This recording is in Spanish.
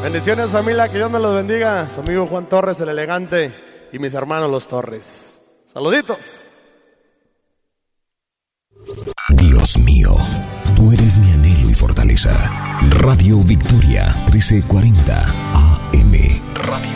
Bendiciones, familia, que Dios me los bendiga. Su amigo Juan Torres, el elegante, y mis hermanos los Torres. Saluditos. Dios mío, tú eres mi anhelo y fortaleza. Radio Victoria 1340 AM. Radio